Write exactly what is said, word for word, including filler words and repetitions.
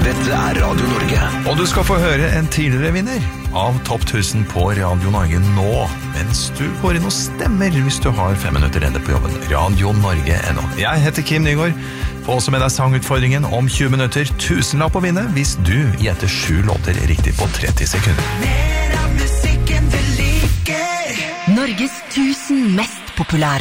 Dette er Radio Norge. Og du skal få høre en tidligere vinner av Topp tusen på Radio Norge nå, mens du går inn og stemmer hvis du har fem minutter igjen på jobben. Radio Norge punkt no. Jeg heter Kim Nygaard. Få også med deg sangutfordringen om tjue minutter. Tusenlapp å vinne hvis du gjetter sju låter riktig på tretti sekunder. Norges tusen mest populære